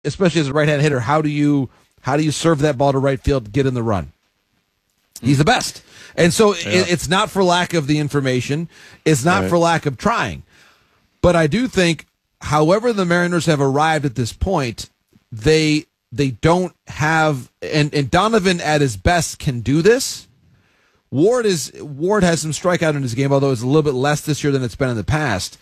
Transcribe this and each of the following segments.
especially as a right-hand hitter, how do you serve that ball to right field, get in the run? He's the best. And so it's not for lack of the information. It's not for lack of trying. But I do think, however the Mariners have arrived at this point, they don't have, and Donovan at his best can do this. Ward has some strikeout in his game, although it's a little bit less this year than it's been in the past.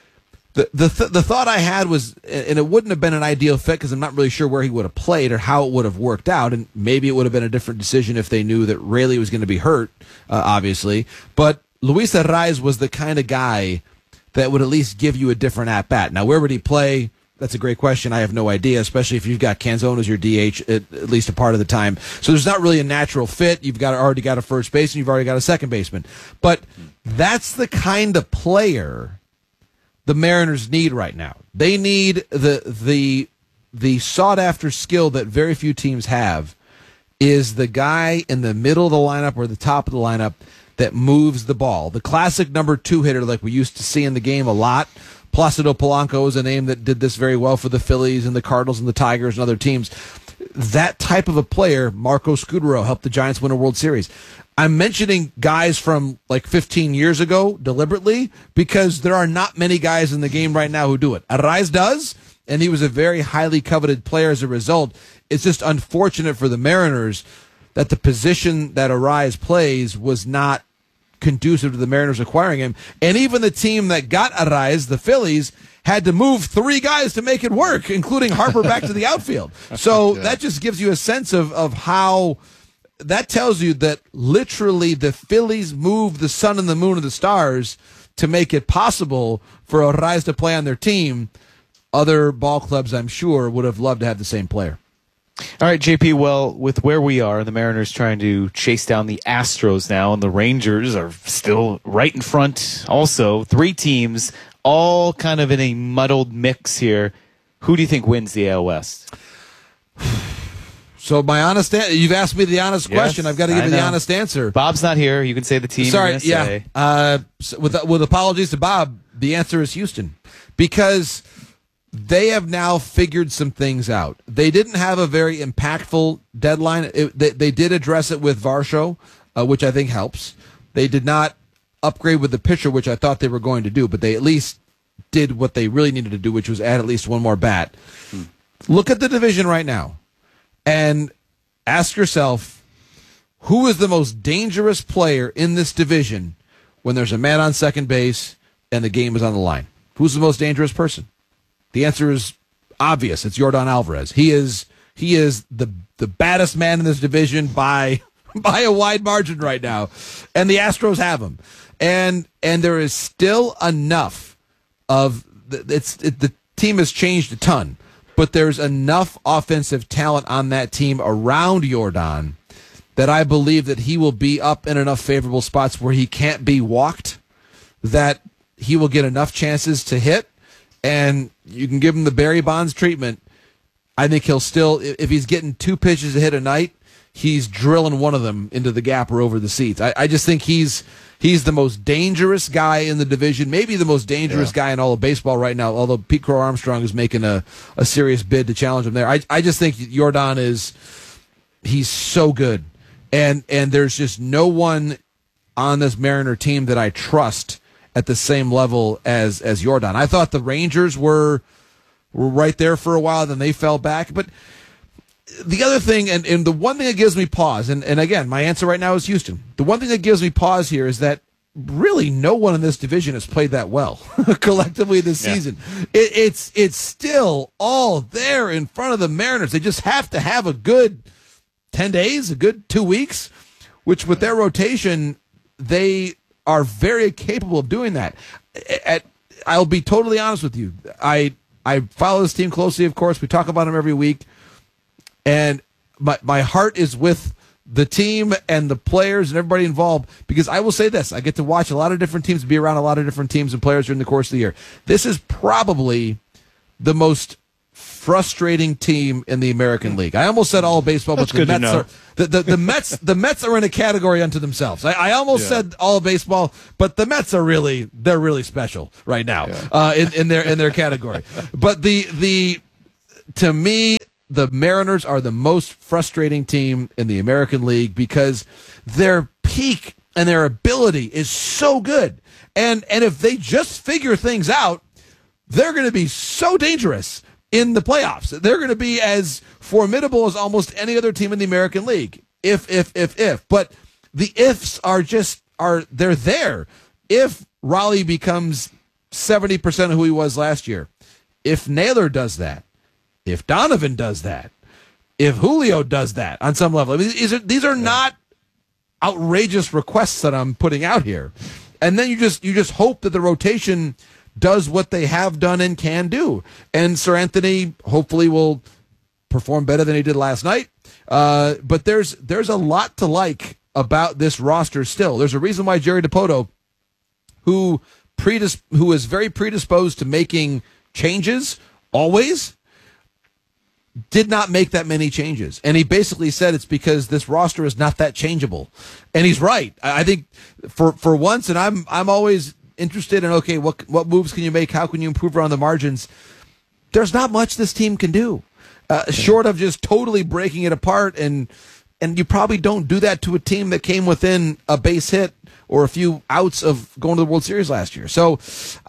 The thought I had was, and it wouldn't have been an ideal fit because I'm not really sure where he would have played or how it would have worked out, and maybe it would have been a different decision if they knew that Raley was going to be hurt, obviously. But Luis Arraez was the kind of guy that would at least give you a different at-bat. Now, where would he play? That's a great question. I have no idea, especially if you've got Canzone as your DH at least a part of the time. So there's not really a natural fit. You've already got a first baseman. You've already got a second baseman. But that's the kind of player the Mariners need right now. They need the sought-after skill that very few teams have, is the guy in the middle of the lineup or the top of the lineup that moves the ball. The classic number 2 hitter like we used to see in the game a lot. Placido Polanco is a name that did this very well for the Phillies and the Cardinals and the Tigers and other teams. That type of a player, Marco Scudero, helped the Giants win a World Series. I'm mentioning guys from like 15 years ago deliberately because there are not many guys in the game right now who do it. Arraez does, and he was a very highly coveted player as a result. It's just unfortunate for the Mariners that the position that Arraez plays was not conducive to the Mariners acquiring him. And even the team that got Arraez, the Phillies, had to move 3 guys to make it work, including Harper back to the outfield. So that just gives you a sense of how that tells you that literally the Phillies moved the sun and the moon and the stars to make it possible for Arraez to play on their team. Other ball clubs, I'm sure, would have loved to have the same player. All right, JP, well, with where we are, the Mariners trying to chase down the Astros now, and the Rangers are still right in front also. 3 teams, all kind of in a muddled mix here. Who do you think wins the AL West? So my honest you've asked me the honest question. I've got to give you the honest answer. Bob's not here. You can say the team. Sorry, with apologies to Bob, the answer is Houston. Because they have now figured some things out. They didn't have a very impactful deadline. They did address it with Varsho, which I think helps. They did not upgrade with the pitcher, which I thought they were going to do, but they at least did what they really needed to do, which was add at least one more bat. Look at the division right now and ask yourself, who is the most dangerous player in this division when there's a man on second base and the game is on the line? Who's the most dangerous person? The answer is obvious. It's Yordan Alvarez. He is the baddest man in this division by a wide margin right now, and the Astros have him. And there is still enough of the team has changed a ton, but there's enough offensive talent on that team around Yordan that I believe that he will be up in enough favorable spots where he can't be walked, that he will get enough chances to hit. And you can give him the Barry Bonds treatment. I think he'll still, if he's getting 2 pitches a hit a night, he's drilling one of them into the gap or over the seats. I just think he's the most dangerous guy in the division, maybe the most dangerous guy in all of baseball right now, although Pete Crow Armstrong is making a serious bid to challenge him there. I just think Yordan he's so good. And there's just no one on this Mariner team that I trust at the same level as Yordan. I thought the Rangers were right there for a while, then they fell back. But the other thing, and the one thing that gives me pause, and again, my answer right now is Houston. The one thing that gives me pause here is that really no one in this division has played that well collectively this season. It's still all there in front of the Mariners. They just have to have a good 10 days, a good 2 weeks, which with their rotation, they are very capable of doing that. I'll be totally honest with you. I follow this team closely, of course. We talk about them every week. And my heart is with the team and the players and everybody involved, because I will say this. I get to watch a lot of different teams, be around a lot of different teams and players during the course of the year. This is probably the most frustrating team in the American League. I almost said all of baseball, but the Mets are the Mets are in a category unto themselves. I almost said all of baseball, but the Mets are they're really special right now in their category. But the to me, the Mariners are the most frustrating team in the American League because their peak and their ability is so good. And if they just figure things out, they're going to be so dangerous in the playoffs. They're going to be as formidable as almost any other team in the American League. If. But the ifs they're there. If Raleigh becomes 70% of who he was last year, if Naylor does that, if Donovan does that, if Julio does that on some level, I mean, these are not outrageous requests that I'm putting out here. And then you just hope that the rotation does what they have done and can do. And Sir Anthony hopefully will perform better than he did last night. But there's a lot to like about this roster still. There's a reason why Jerry Dipoto, who is very predisposed to making changes always, did not make that many changes. And he basically said it's because this roster is not that changeable. And he's right. I think for once, and I'm always interested in, okay, what moves can you make? How can you improve around the margins? There's not much this team can do, short of just totally breaking it apart. And you probably don't do that to a team that came within a base hit or a few outs of going to the World Series last year. So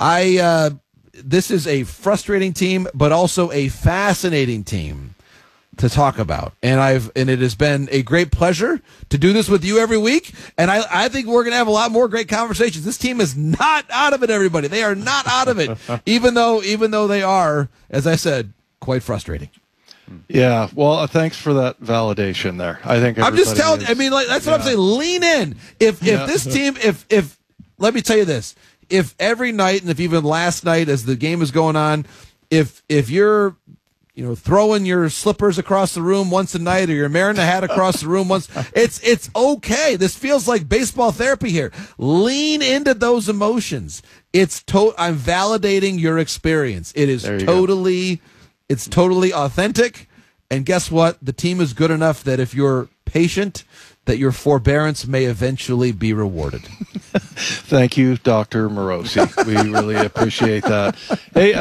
this is a frustrating team, but also a fascinating team to talk about. And it has been a great pleasure to do this with you every week. And I think we're going to have a lot more great conversations. This team is not out of it, everybody. They are not out of it, even though they are, as I said, quite frustrating. Yeah, well, thanks for that validation there. I think I'm just telling. I mean, that's what I'm saying. Lean in. If this team, if let me tell you this. If every night, and if even last night as the game is going on, if you're throwing your slippers across the room once a night or you're wearing a hat across the room once, it's okay. This feels like baseball therapy here. Lean into those emotions. I'm validating your experience. It is it's totally authentic. And guess what? The team is good enough that if you're patient, that your forbearance may eventually be rewarded. Thank you, Dr. Morosi. We really appreciate that. Hey,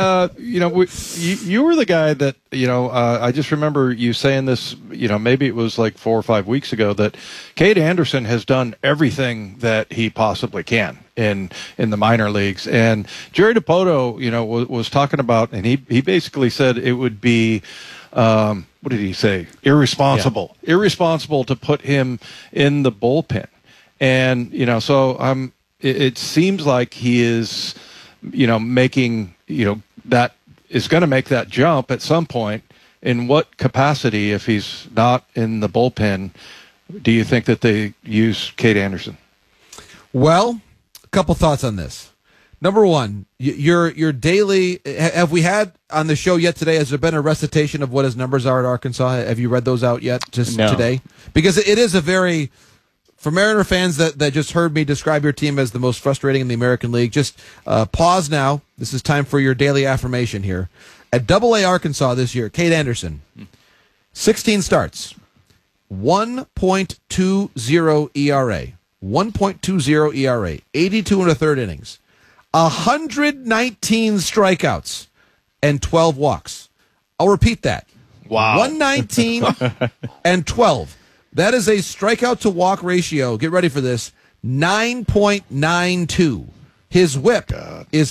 you were the guy that, I just remember you saying this, maybe it was like 4 or 5 weeks ago, that Cade Anderson has done everything that he possibly can in the minor leagues. And Jerry Dipoto, was talking about, and he basically said it would be, what did he say? Irresponsible to put him in the bullpen. And, so it seems like he is, making, that is going to make that jump at some point. In what capacity, if he's not in the bullpen, do you think that they use Cade Anderson? Well, a couple thoughts on this. Number one, your daily, have we had on the show yet today, has there been a recitation of what his numbers are at Arkansas? Have you read those out yet today? Because it is for Mariner fans that just heard me describe your team as the most frustrating in the American League, just pause now. This is time for your daily affirmation here. At AA Arkansas this year, Cade Anderson, 16 starts, 1.20 ERA, 1.20 ERA, 82 and a third innings. 119 strikeouts and 12 walks. I'll repeat that. Wow. 119 and 12. That is a strikeout to walk ratio. Get ready for this. 9.92. His whip is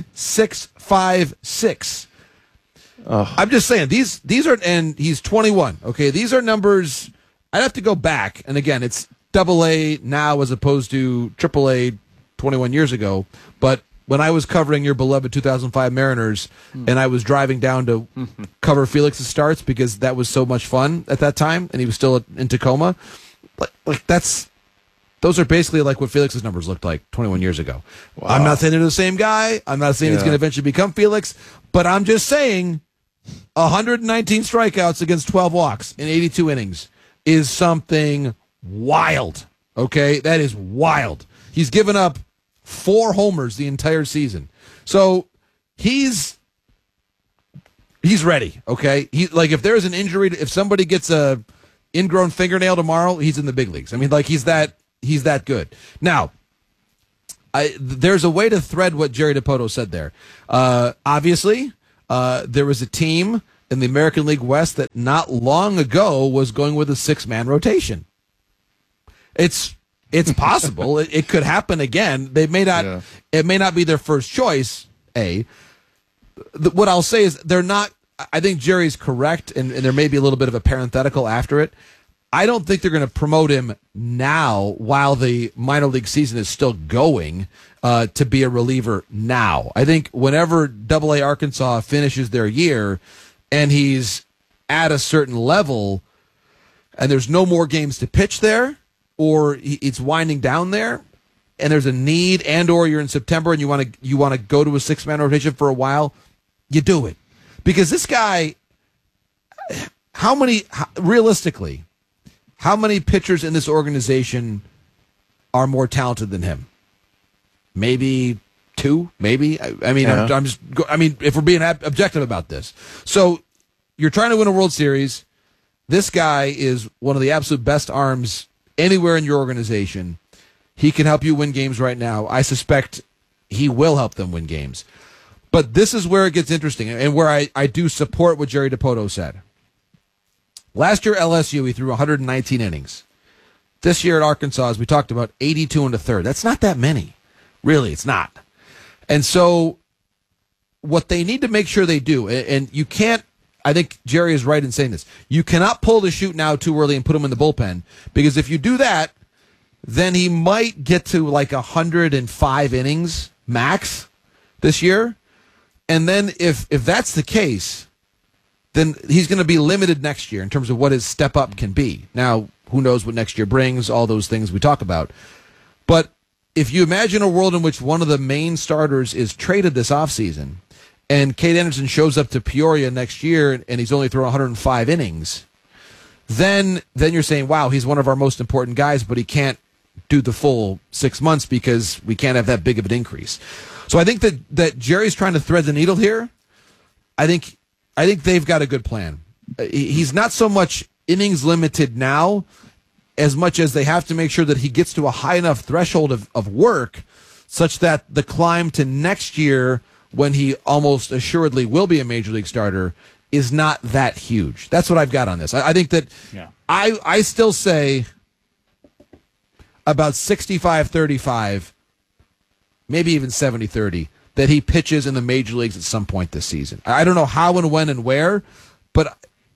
.656. I'm just saying these are, and he's 21. Okay, these are numbers. I'd have to go back, and again, it's AA now as opposed to AAA 21 years ago. But when I was covering your beloved 2005 Mariners, and I was driving down to cover Felix's starts because that was so much fun at that time, and he was still in Tacoma. Like those are basically like what Felix's numbers looked like 21 years ago. Wow. I'm not saying they're the same guy. I'm not saying he's going to eventually become Felix, but I'm just saying 119 strikeouts against 12 walks in 82 innings is something wild. Okay, that is wild. He's given up 4 homers the entire season. So he's ready, okay? If there's an injury, if somebody gets a ingrown fingernail tomorrow, he's in the big leagues. I mean, he's that good. Now, there's a way to thread what Jerry Dipoto said there. Obviously, there was a team in the American League West that not long ago was going with a 6-man rotation. It's possible. It could happen again. They may not. Yeah. It may not be their first choice. What I'll say is they're not. I think Jerry's correct, and there may be a little bit of a parenthetical after it. I don't think they're going to promote him now while the minor league season is still going to be a reliever now. I think whenever AA Arkansas finishes their year and he's at a certain level and there's no more games to pitch there, or it's winding down there and there's a need, and or you're in September and you want to go to a 6-man rotation for a while, you do it. Because this guy, realistically, how many pitchers in this organization are more talented than him? Maybe 2, maybe. I mean, yeah. If we're being objective about this. So you're trying to win a World Series. This guy is one of the absolute best arms anywhere in your organization. He can help you win games right now. I suspect he will help them win games. But this is where it gets interesting and where I do support what Jerry Dipoto said. Last year, LSU, he threw 119 innings. This year at Arkansas, as we talked about, 82 1/3. That's not that many. Really, it's not. And so what they need to make sure they do, and you can't, I think Jerry is right in saying this, you cannot pull the chute now too early and put him in the bullpen, because if you do that, then he might get to like 105 innings max this year. And then if that's the case, then he's going to be limited next year in terms of what his step up can be. Now, who knows what next year brings, all those things we talk about. But if you imagine a world in which one of the main starters is traded this offseason and Cade Anderson shows up to Peoria next year and he's only thrown 105 innings, then you're saying, wow, he's one of our most important guys, but he can't do the full 6 months because we can't have that big of an increase. So I think that Jerry's trying to thread the needle here. I think they've got a good plan. He's not so much innings limited now as much as they have to make sure that he gets to a high enough threshold of work such that the climb to next year, when he almost assuredly will be a major league starter, is not that huge. That's what I've got on this. I think that I still say about 65-35, maybe even 70-30, that he pitches in the major leagues at some point this season. I don't know how and when and where, but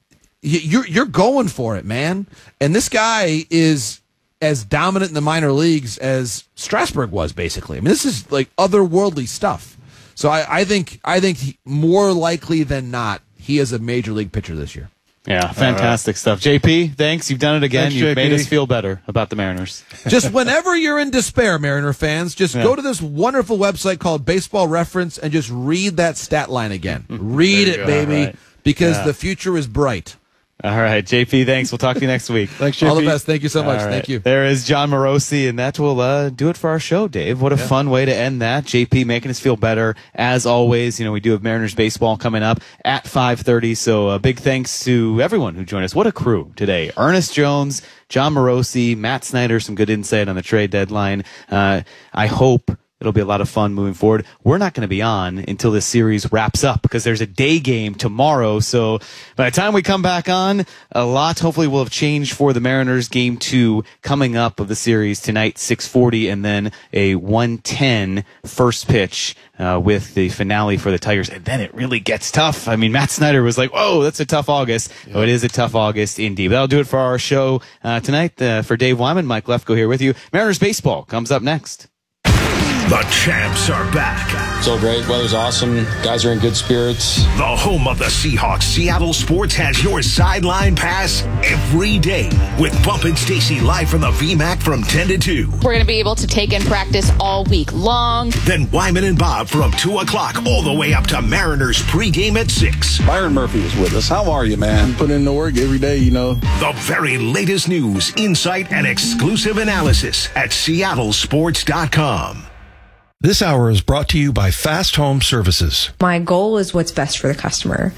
you're going for it, man. And this guy is as dominant in the minor leagues as Strasburg was, basically. I mean, this is like otherworldly stuff. So I think more likely than not, he is a major league pitcher this year. Yeah, fantastic stuff. JP, thanks. You've done it again. Thanks, You've JP. made us feel better about the Mariners. Just whenever you're in despair, Mariner fans, just go to this wonderful website called Baseball Reference and just read that stat line again. Read it, baby, right. Because the future is bright. All right, JP, thanks. We'll talk to you next week. Thanks, JP. All the best. Thank you so much. Right. Thank you. There is John Morosi, and that will do it for our show, Dave. What a fun way to end that. JP making us feel better. As always, we do have Mariners baseball coming up at 5:30, so a big thanks to everyone who joined us. What a crew today. Ernest Jones, John Morosi, Matt Snyder, some good insight on the trade deadline. I hope it'll be a lot of fun moving forward. We're not going to be on until this series wraps up because there's a day game tomorrow. So by the time we come back on, a lot hopefully will have changed for the Mariners. Game 2 coming up of the series tonight, 6:40, and then a 1:10 first pitch with the finale for the Tigers. And then it really gets tough. I mean, Matt Snyder was like, whoa, that's a tough August. Yeah. Oh, it is a tough August indeed. But that'll do it for our show tonight. For Dave Wyman, Mike Lefko here with you. Mariners baseball comes up next. The champs are back. So great. Weather's awesome. Guys are in good spirits. The home of the Seahawks, Seattle Sports, has your sideline pass every day with Bump and Stacy live from the VMAC from 10 to 2. We're going to be able to take in practice all week long. Then Wyman and Bob from 2 o'clock all the way up to Mariners pregame at 6. Byron Murphy is with us. How are you, man? Put in the work every day, The very latest news, insight, and exclusive analysis at seattlesports.com. This hour is brought to you by Fast Home Services. My goal is what's best for the customer.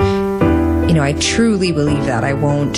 I truly believe that I won't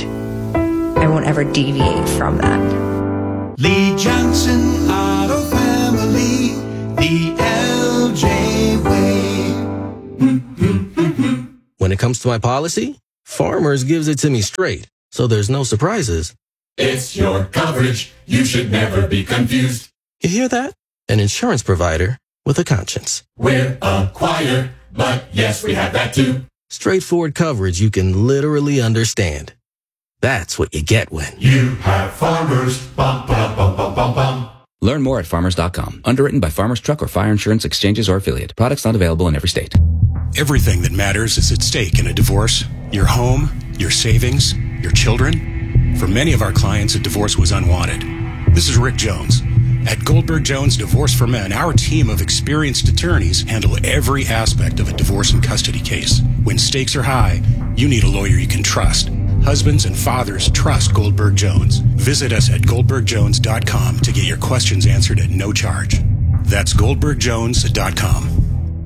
ever deviate from that. Lee Johnson Auto Family, the LJ way. When it comes to my policy, Farmers gives it to me straight, so there's no surprises. It's your coverage. You should never be confused. You hear that? An insurance provider with a conscience. We're a choir, but yes, we have that too. Straightforward coverage you can literally understand. That's what you get when you have Farmers. Bum, bum, bum, bum, bum, bum. Learn more at farmers.com. Underwritten by Farmers Truck or Fire Insurance Exchanges or Affiliate. Products not available in every state. Everything that matters is at stake in a divorce. Your home, your savings, your children. For many of our clients, a divorce was unwanted. This is Rick Jones. At Goldberg Jones Divorce for Men, our team of experienced attorneys handle every aspect of a divorce and custody case. When stakes are high, you need a lawyer you can trust. Husbands and fathers trust Goldberg Jones. Visit us at goldbergjones.com to get your questions answered at no charge. That's goldbergjones.com.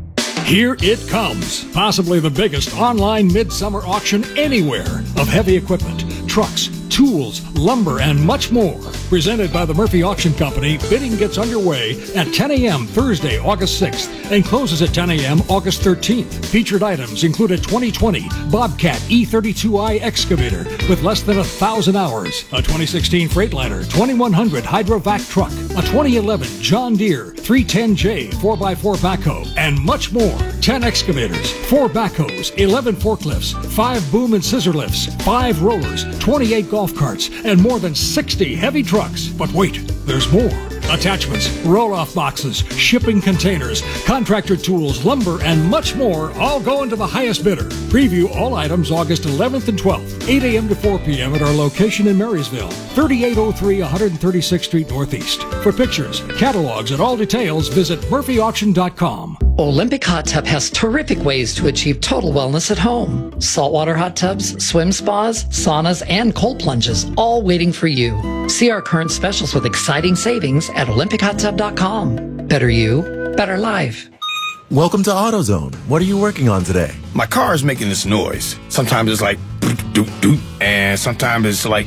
Here it comes, possibly the biggest online midsummer auction anywhere of heavy equipment, trucks, tools, lumber, and much more. Presented by the Murphy Auction Company, bidding gets underway at 10 a.m. Thursday, August 6th, and closes at 10 a.m. August 13th. Featured items include a 2020 Bobcat E32i excavator with less than 1,000 hours, a 2016 Freightliner 2100 Hydrovac truck, a 2011 John Deere 310J 4x4 backhoe, and much more. 10 excavators, 4 backhoes, 11 forklifts, 5 boom and scissor lifts, 5 rollers, 28 golf carts, and more than 60 heavy trucks. But wait, there's more. Attachments, roll-off boxes, shipping containers, contractor tools, lumber, and much more all go into the highest bidder. Preview all items August 11th and 12th, 8 a.m. to 4 p.m. at our location in Marysville, 3803 136th Street Northeast. For pictures, catalogs, and all details, visit murphyauction.com. Olympic Hot Tub has terrific ways to achieve total wellness at home. Saltwater hot tubs, swim spas, saunas, and cold plunges, all waiting for you. See our current specials with exciting savings at olympichottub.com. Better you, better life. Welcome to AutoZone. What are you working on today? My car is making this noise. Sometimes it's like doot doot, and sometimes it's like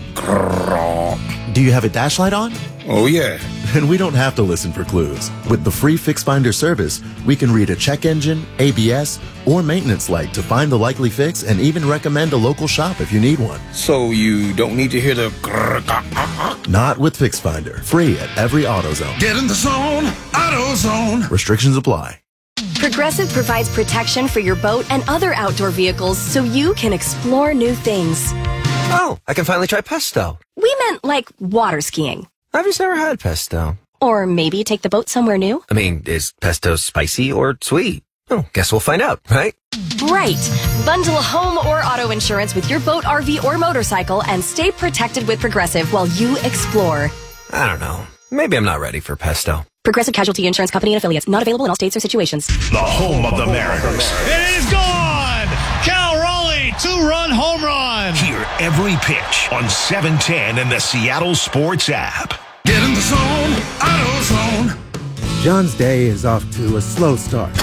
grrr. Do you have a dash light on? Oh yeah. Then we don't have to listen for clues. With the free Fix Finder service, we can read a check engine, ABS, or maintenance light to find the likely fix and even recommend a local shop if you need one. So you don't need to hear the grrr. Not with Fix Finder. Free at every AutoZone. Get in the zone, AutoZone. Restrictions apply. Progressive provides protection for your boat and other outdoor vehicles so you can explore new things. Oh, I can finally try pesto. We meant like water skiing. I've just never had pesto. Or maybe take the boat somewhere new. I mean, is pesto spicy or sweet? Oh, guess we'll find out, right? Right. Bundle home or auto insurance with your boat, RV, or motorcycle and stay protected with Progressive while you explore. I don't know. Maybe I'm not ready for pesto. Progressive Casualty Insurance Company and Affiliates. Not available in all states or situations. The home of the Mariners. It is gone! Cal Raleigh, 2-run home run. Hear every pitch on 710 and the Seattle Sports app. Get in the zone, AutoZone. John's day is off to a slow start.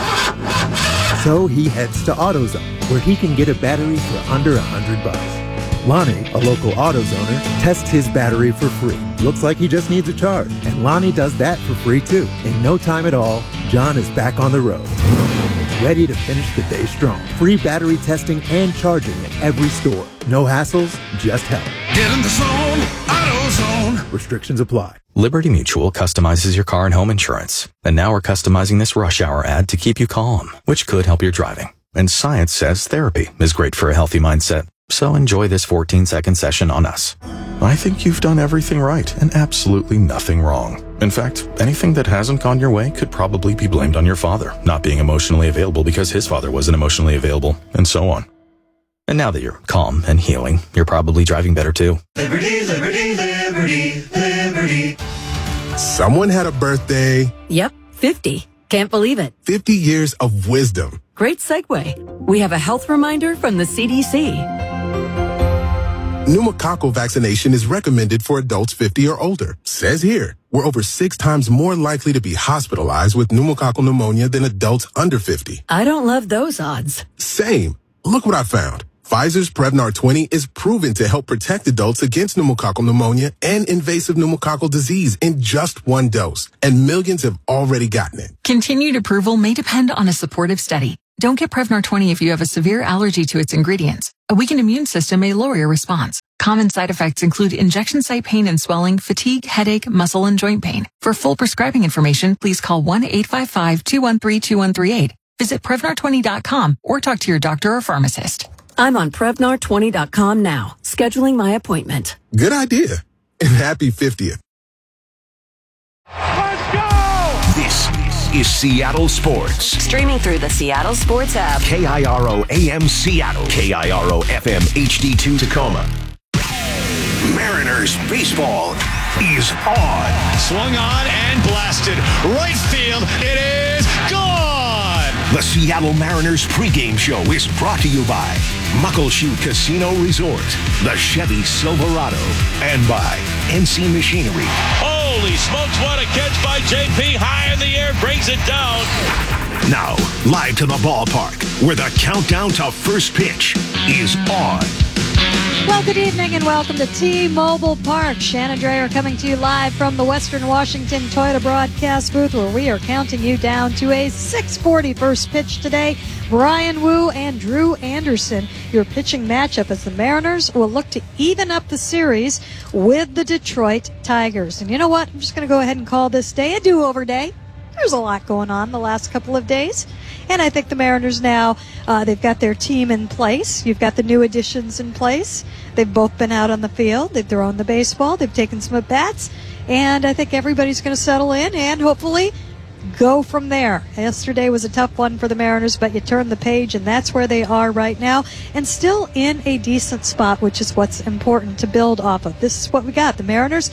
So he heads to AutoZone, where he can get a battery for under $100. Lonnie, a local AutoZoner, tests his battery for free. Looks like he just needs a charge, and Lonnie does that for free too. In no time at all, John is back on the road, ready to finish the day strong. Free battery testing and charging at every store. No hassles, just help. Get in the zone, AutoZone. Restrictions apply. Liberty Mutual customizes your car and home insurance. And now we're customizing this rush hour ad to keep you calm, which could help your driving. And science says therapy is great for a healthy mindset. So enjoy this 14-second session on us. I think you've done everything right and absolutely nothing wrong. In fact, anything that hasn't gone your way could probably be blamed on your father not being emotionally available because his father wasn't emotionally available, and so on. And now that you're calm and healing, you're probably driving better too. Liberty, liberty, liberty, liberty. Someone had a birthday. Yep, 50. Can't believe it. 50 years of wisdom. Great segue. We have a health reminder from the CDC. Pneumococcal vaccination is recommended for adults 50 or older. Says here, we're over 6 times more likely to be hospitalized with pneumococcal pneumonia than adults under 50. I don't love those odds. Same. Look what I found. Pfizer's Prevnar 20 is proven to help protect adults against pneumococcal pneumonia and invasive pneumococcal disease in just 1 dose. And millions have already gotten it. Continued approval may depend on a supportive study. Don't get Prevnar 20 if you have a severe allergy to its ingredients. A weakened immune system may lower your response. Common side effects include injection site pain and swelling, fatigue, headache, muscle, and joint pain. For full prescribing information, please call 1-855-213-2138. Visit Prevnar20.com or talk to your doctor or pharmacist. I'm on Prevnar20.com now, scheduling my appointment. Good idea. And happy 50th. Let's go! This is Seattle Sports. Streaming through the Seattle Sports app. KIRO AM Seattle. KIRO FM HD2 Tacoma. Mariners baseball is on. Swung on and blasted. Right field. It is gone. The Seattle Mariners pregame show is brought to you by Muckleshoot Casino Resort, the Chevy Silverado, and by NC Machinery. Holy smokes, what a catch by JP. High in the air, brings it down. Now, live to the ballpark, where the countdown to first pitch is on. Well, good evening and welcome to T-Mobile Park. Shannon Dreyer coming to you live from the Western Washington Toyota broadcast booth, where we are counting you down to a 6:40 first pitch today. Brian Wu and Drew Anderson, your pitching matchup, as the Mariners will look to even up the series with the Detroit Tigers. And you know what? I'm just going to go ahead and call this day a do-over day. There's a lot going on the last couple of days. And I think the Mariners now, they've got their team in place. You've got the new additions in place. They've both been out on the field. They've thrown the baseball. They've taken some at-bats. And I think everybody's going to settle in and hopefully go from there. Yesterday was a tough one for the Mariners, but you turn the page, and that's where they are right now, and still in a decent spot, which is what's important to build off of. This is what we got. The Mariners,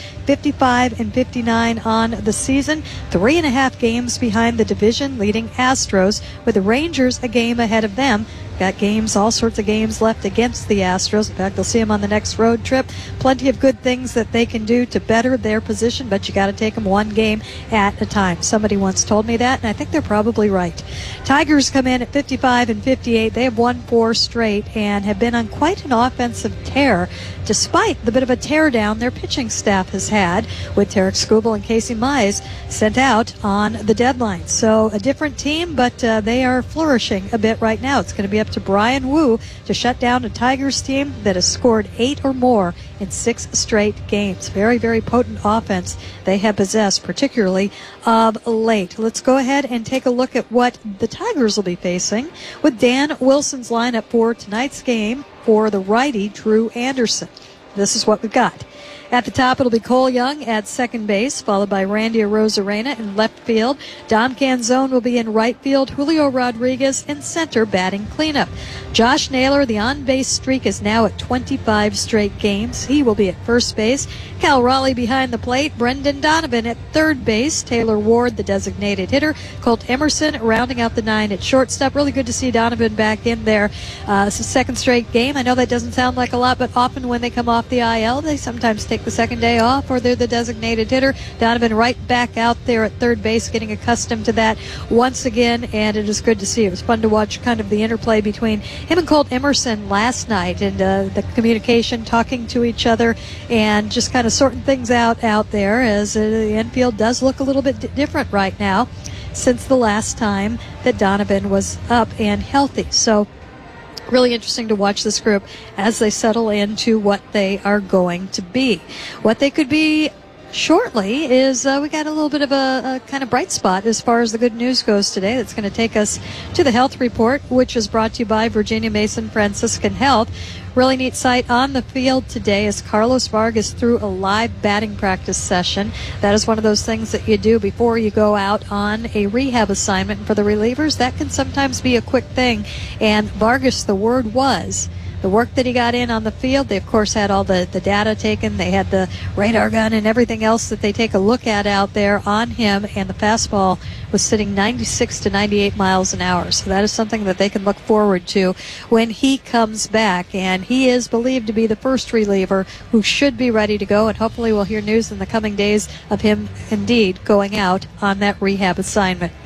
55-59 on the season, 3.5 games behind the division-leading Astros, with the Rangers a game ahead of them. Got games, all sorts of games left against the Astros. In fact, they'll see them on the next road trip. Plenty of good things that they can do to better their position, but you got to take them one game at a time. Somebody once told me that, and I think they're probably right. Tigers come in at 55-58. They have won 4 straight and have been on quite an offensive tear, despite the bit of a teardown their pitching staff has had, with Tarek Skubal and Casey Mize sent out on the deadline. So a different team, but they are flourishing a bit right now. It's going to be up to Brian Wu to shut down a Tigers team that has scored 8 or more in 6 straight games. Very, very potent offense they have possessed, particularly of late. Let's go ahead and take a look at what the Tigers will be facing with Dan Wilson's lineup for tonight's game for the righty Drew Anderson. This is what we've got. At the top, it'll be Cole Young at second base, followed by Randy Arozarena in left field. Dom Canzone will be in right field. Julio Rodriguez in center, batting cleanup. Josh Naylor, the on-base streak is now at 25 straight games. He will be at first base. Cal Raleigh behind the plate. Brendan Donovan at third base. Taylor Ward, the designated hitter. Colt Emerson rounding out the 9 at shortstop. Really good to see Donovan back in there. It's a second straight game. I know that doesn't sound like a lot, but often when they come off the IL, they sometimes take the second day off, or they're the designated hitter. Donovan right back out there at third base, getting accustomed to that once again, and it is good to see. It was fun to watch kind of the interplay between him and Colt Emerson last night, and the communication, talking to each other, and just kind of sorting things out there, as the infield does look a little bit different right now since the last time that Donovan was up and healthy. So really interesting to watch this group as they settle into what they are going to be. What they could be shortly is we got a little bit of a kind of bright spot as far as the good news goes today. That's going to take us to the health report, which is brought to you by Virginia Mason Franciscan Health. Really neat sight on the field today as Carlos Vargas threw a live batting practice session. That is one of those things that you do before you go out on a rehab assignment. And for the relievers, that can sometimes be a quick thing. And Vargas, the word was, the work that he got in on the field, they of course had all the data taken. They had the radar gun and everything else that they take a look at out there on him, and the fastball was sitting 96 to 98 miles an hour. So that is something that they can look forward to when he comes back. And he is believed to be the first reliever who should be ready to go, and hopefully we'll hear news in the coming days of him indeed going out on that rehab assignment.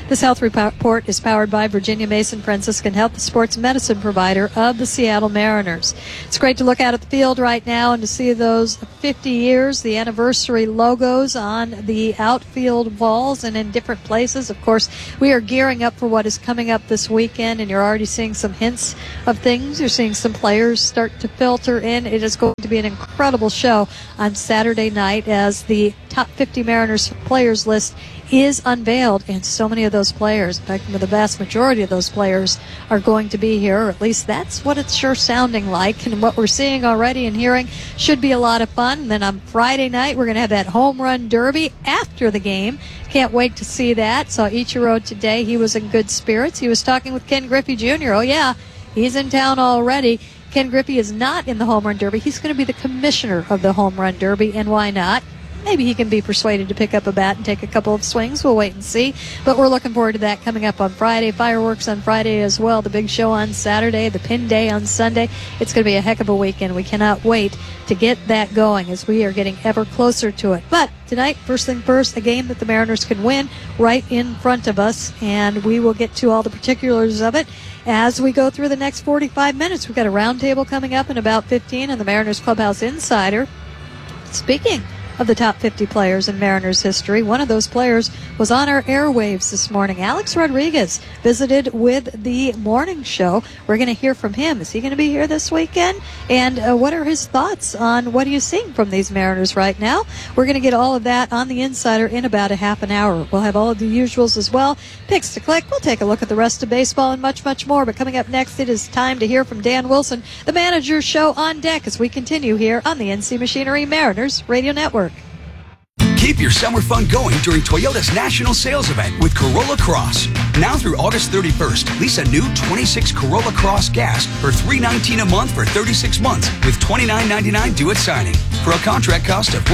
This health report is powered by Virginia Mason Franciscan Health, the sports medicine provider of the Seattle Mariners. It's great to look out at the field right now and to see those 50 years, the anniversary logos on the outfield walls and in different places. Of course, we are gearing up for what is coming up this weekend, and you're already seeing some hints of things. You're seeing some players start to filter in. It is going to be an incredible show on Saturday night as the top 50 Mariners players list is unveiled, and so many of those players, in fact, the vast majority of those players are going to be here, or at least that's what it's sure sounding like, and what we're seeing already and hearing should be a lot of fun. And then on Friday night, we're going to have that home run derby after the game. Can't wait to see that. Saw Ichiro today. He was in good spirits. He was talking with Ken Griffey Jr. Oh, yeah, he's in town already. Ken Griffey is not in the home run derby. He's going to be the commissioner of the home run derby, and why not? Maybe he can be persuaded to pick up a bat and take a couple of swings. We'll wait and see. But we're looking forward to that coming up on Friday. Fireworks on Friday as well. The big show on Saturday. The Pin Day on Sunday. It's going to be a heck of a weekend. We cannot wait to get that going as we are getting ever closer to it. But tonight, first thing first, a game that the Mariners can win right in front of us. And we will get to all the particulars of it as we go through the next 45 minutes. We've got a roundtable coming up in about 15 on the Mariners Clubhouse Insider. Speaking of the top 50 players in Mariners history, one of those players was on our airwaves this morning. Alex Rodriguez visited with the morning show. We're going to hear from him. Is he going to be here this weekend? And what are his thoughts on what he's seeing from these Mariners right now? We're going to get all of that on the Insider in about a half an hour. We'll have all of the usuals as well. Picks to click. We'll take a look at the rest of baseball and much, much more. But coming up next, it is time to hear from Dan Wilson, the Manager's Show on deck, as we continue here on the NC Machinery Mariners Radio Network. Keep your summer fun going during Toyota's National Sales Event with Corolla Cross. Now through August 31st, lease a new 26 Corolla Cross Gas for $319 a month for 36 months with $29.99 due at signing for a contract cost of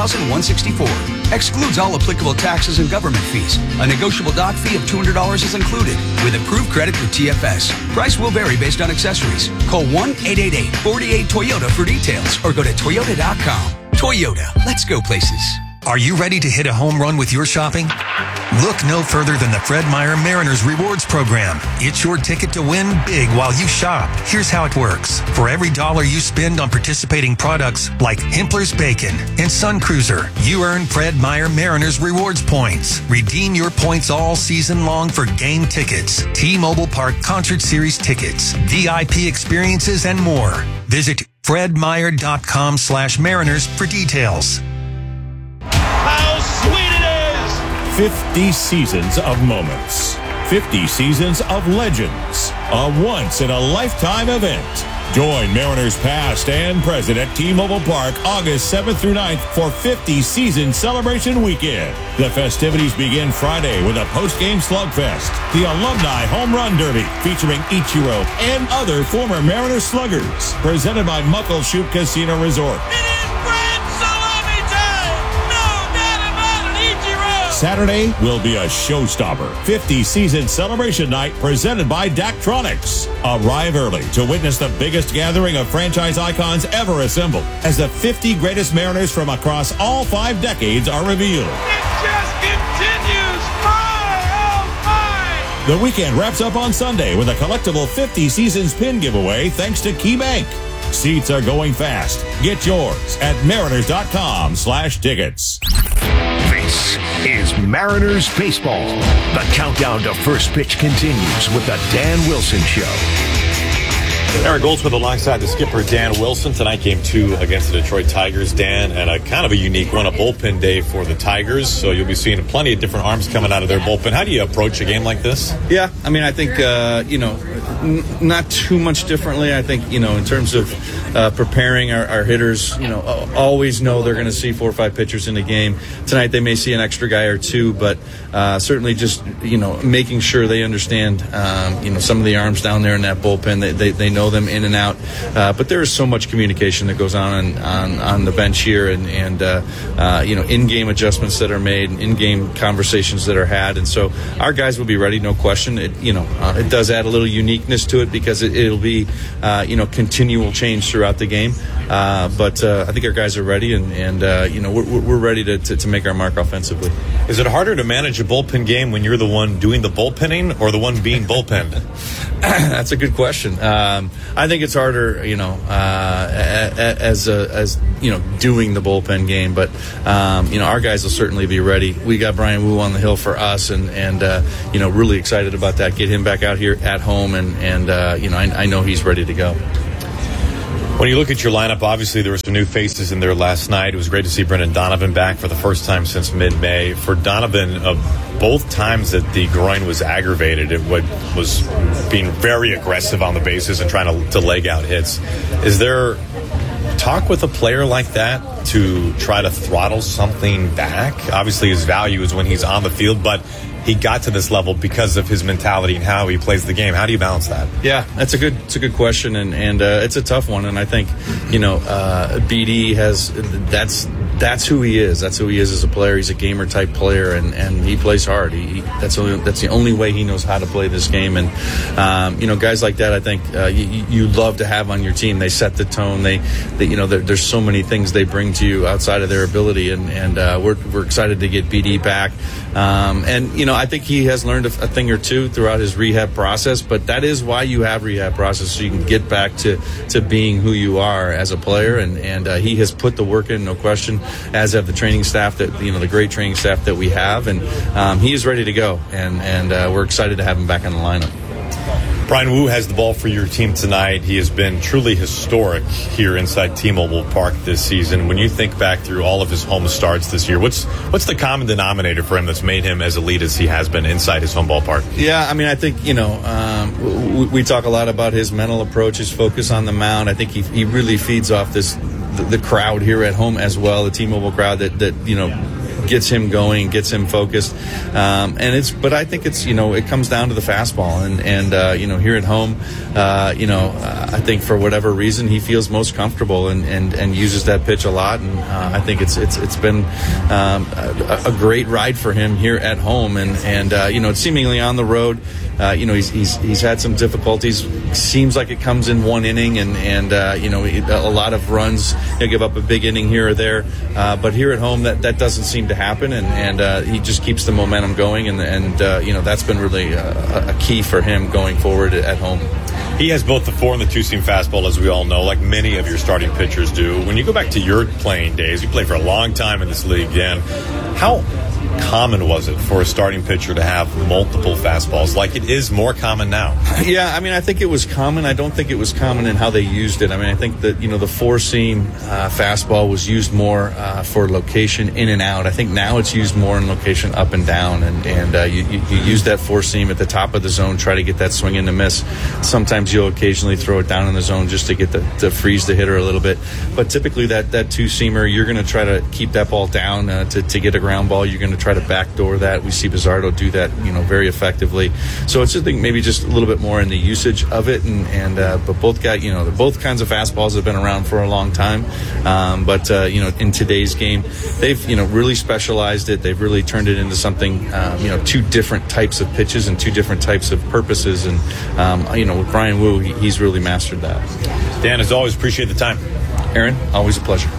$14,164. Excludes all applicable taxes and government fees. A negotiable dock fee of $200 is included with approved credit through TFS. Price will vary based on accessories. Call 1-888-48-TOYOTA for details or go to Toyota.com. Toyota, let's go places. Are you ready to hit a home run with your shopping? Look no further than the Fred Meyer Mariners Rewards Program. It's your ticket to win big while you shop. Here's how it works. For every dollar you spend on participating products like Hempler's Bacon and Sun Cruiser, you earn Fred Meyer Mariners Rewards points. Redeem your points all season long for game tickets, T-Mobile Park Concert Series tickets, VIP experiences, and more. Visit fredmeyer.com/Mariners for details. How sweet it is! 50 seasons of moments. 50 seasons of legends. A once-in-a-lifetime event. Join Mariners past and present at T-Mobile Park August 7th through 9th for 50 Season Celebration Weekend. The festivities begin Friday with a post-game slugfest, the Alumni Home Run Derby featuring Ichiro and other former Mariners sluggers, presented by Muckleshoot Casino Resort. Saturday will be a showstopper. 50 Season Celebration Night presented by Daktronics. Arrive early to witness the biggest gathering of franchise icons ever assembled as the 50 greatest Mariners from across all 5 decades are revealed. It just continues. Oh my! The weekend wraps up on Sunday with a collectible 50 Seasons pin giveaway thanks to KeyBank. Seats are going fast. Get yours at mariners.com/tickets. This is Mariners Baseball. The countdown to first pitch continues with the Dan Wilson Show. Aaron Goldsmith alongside the skipper Dan Wilson. Tonight game 2 against the Detroit Tigers, Dan, and a kind of a unique one, a bullpen day for the Tigers. So you'll be seeing plenty of different arms coming out of their bullpen. How do you approach a game like this? Yeah, I mean, I think, not too much differently. I think, in terms of preparing our hitters, always know they're going to see 4 or 5 pitchers in the game. Tonight they may see an extra guy or 2, but certainly just, making sure they understand, some of the arms down there in that bullpen. They know them in and out, but there is so much communication that goes on the bench here, and in-game adjustments that are made, in-game conversations that are had, and so our guys will be ready, no question. It does add a little unique uniqueness to it because it'll be, continual change throughout the game. But I think our guys are ready, and we're ready to make our mark offensively. Is it harder to manage a bullpen game when you're the one doing the bullpenning or the one being bullpenned? That's a good question. I think it's harder, as doing the bullpen game. But our guys will certainly be ready. We got Brian Wu on the hill for us, and really excited about that. Get him back out here at home, and I know he's ready to go. When you look at your lineup, obviously there were some new faces in there last night. It was great to see Brendan Donovan back for the first time since mid-May. For Donovan, both times that the groin was aggravated, it was being very aggressive on the bases and trying to leg out hits. Is there talk with a player like that to try to throttle something back? Obviously his value is when he's on the field, but he got to this level because of his mentality and how he plays the game. How do you balance that? Yeah, it's a good question, and it's a tough one. And I think, BD has that's who he is. That's who he is as a player. He's a gamer type player, and he plays hard. That's the only way he knows how to play this game. And guys like that, I think you love to have on your team. They set the tone. There's so many things they bring to you outside of their ability, and we're excited to get BD back. I think he has learned a thing or two throughout his rehab process, but that is why you have rehab process, so you can get back to being who you are as a player, and he has put the work in, no question, as have the training staff, the great training staff that we have, and he is ready to go, and we're excited to have him back in the lineup. Brian Wu has the ball for your team tonight. He has been truly historic here inside T-Mobile Park this season. When you think back through all of his home starts this year, what's the common denominator for him that's made him as elite as he has been inside his home ballpark? Yeah, I mean, I think, we talk a lot about his mental approach, his focus on the mound. I think he really feeds off the crowd here at home as well, the T-Mobile crowd that gets him going, gets him focused, but I think it comes down to the fastball, and here at home, I think for whatever reason he feels most comfortable and uses that pitch a lot, and I think it's been a great ride for him here at home, and it's seemingly on the road. He's had some difficulties. Seems like it comes in one inning, and a lot of runs. He'll give up a big inning here or there, but here at home that doesn't seem to happen, and he just keeps the momentum going, and that's been really a key for him going forward at home. He has both the 4 and the 2-seam fastball, as we all know, like many of your starting pitchers do. When you go back to your playing days, you played for a long time in this league, Dan. How common was it for a starting pitcher to have multiple fastballs? Like it is more common now. Yeah, I mean, I think it was common. I don't think it was common in how they used it. I mean, I think that, the 4-seam fastball was used more for location in and out. I think now it's used more in location up and down, and you use that 4-seam at the top of the zone, try to get that swing in to miss. Sometimes you'll occasionally throw it down in the zone just to get to freeze the hitter a little bit. But typically that 2-seamer, you're going to try to keep that ball down to get a ground ball. You're going to try to backdoor that. We see Bizzardo do that, very effectively. So it's just, I think, maybe just a little bit more in the usage of it, but both guys, both kinds of fastballs have been around for a long time. But in today's game, they've really specialized it. They've really turned it into something, 2 different types of pitches and 2 different types of purposes. And with Brian Wu, he's really mastered that. Dan, as always, appreciate the time. Aaron, always a pleasure.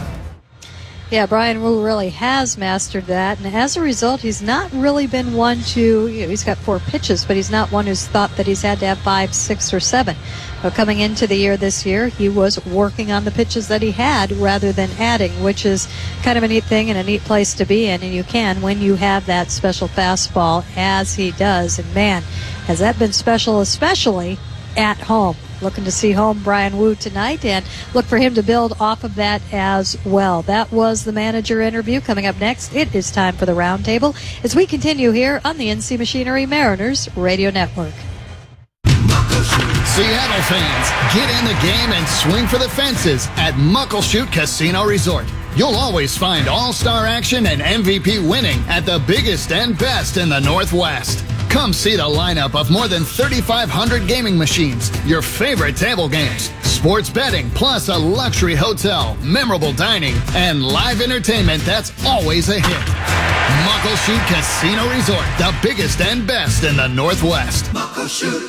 Yeah, Brian Wu really has mastered that, and as a result, he's not really been one to, he's got 4 pitches, but he's not one who's thought that he's had to have 5, 6, or 7. But coming into the year this year, he was working on the pitches that he had rather than adding, which is kind of a neat thing and a neat place to be in, and you can when you have that special fastball, as he does. And man, has that been special, especially at home. Looking to see home Brian Wu tonight, and look for him to build off of that as well. That was the manager interview. Coming up next, it is time for the roundtable as we continue here on the NC Machinery Mariners Radio Network. Seattle fans, get in the game and swing for the fences at Muckleshoot Casino Resort. You'll always find all-star action and MVP winning at the biggest and best in the Northwest. Come see the lineup of more than 3,500 gaming machines, your favorite table games, sports betting, plus a luxury hotel, memorable dining, and live entertainment that's always a hit. Muckleshoot Casino Resort, the biggest and best in the Northwest. Muckleshoot.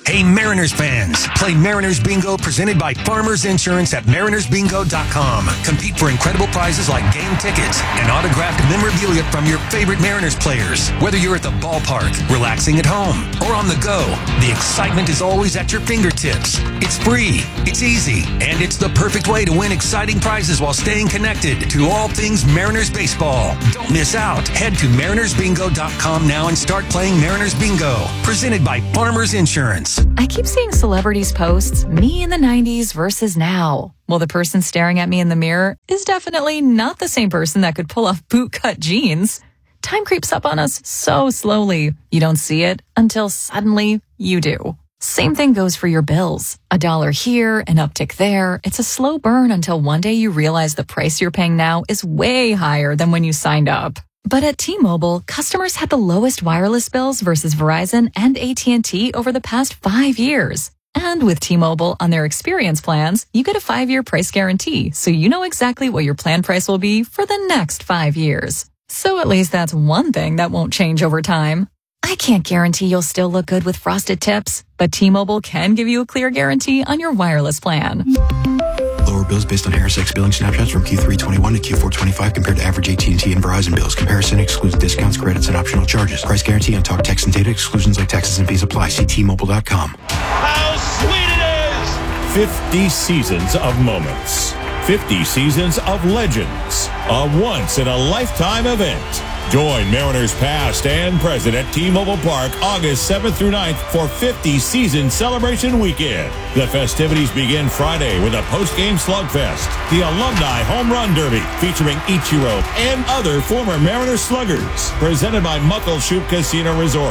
Hey, Mariners fans, play Mariners Bingo presented by Farmers Insurance at marinersbingo.com. Compete for incredible prizes like game tickets and autographed memorabilia from your favorite Mariners players. Whether you're at the ballpark, relaxing at home, or on the go, the excitement is always at your fingertips. It's free, it's easy, and it's the perfect way to win exciting prizes while staying connected to all things Mariners baseball. Don't miss out. Head to marinersbingo.com now and start playing Mariners Bingo, presented by Farmers Insurance. I keep seeing celebrities posts, me in the 90s versus now. Well, the person staring at me in the mirror is definitely not the same person that could pull off bootcut jeans. Time creeps up on us so slowly. You don't see it until suddenly you do. Same thing goes for your bills. $1 here, an uptick there. It's a slow burn until one day you realize the price you're paying now is way higher than when you signed up. But at T-Mobile, customers had the lowest wireless bills versus Verizon and AT&T over the past 5 years. And with T-Mobile on their experience plans, you get a 5-year price guarantee, so you know exactly what your plan price will be for the next 5 years. So at least that's one thing that won't change over time. I can't guarantee you'll still look good with frosted tips, but T-Mobile can give you a clear guarantee on your wireless plan. Lower bills based on HarrisX billing snapshots from Q3 21 to Q4 25 compared to average AT&T and Verizon bills. Comparison excludes discounts, credits, and optional charges. Price guarantee on talk, text, and data. Exclusions like taxes and fees apply. See T-Mobile.com. How sweet it is! 50 seasons of moments. 50 seasons of legends. A once-in-a-lifetime event. Join Mariners past and present at T-Mobile Park August 7th through 9th for 50 Season Celebration Weekend. The festivities begin Friday with a post-game slugfest, the Alumni Home Run Derby featuring Ichiro and other former Mariners sluggers, presented by Muckleshoot Casino Resort.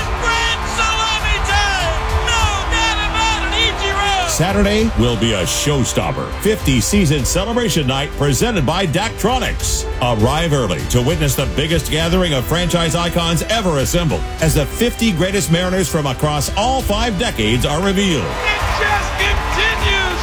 Saturday will be a showstopper. 50 Season Celebration Night presented by Daktronics. Arrive early to witness the biggest gathering of franchise icons ever assembled as the 50 greatest Mariners from across all 5 decades are revealed. It just continues.